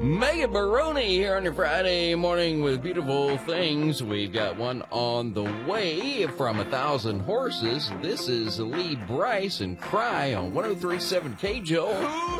Megan Baroni here on your Friday morning with beautiful things. We've got one on the way from 1,000 Horses. This is Lee Brice and Cry on 103.7 KJO. Who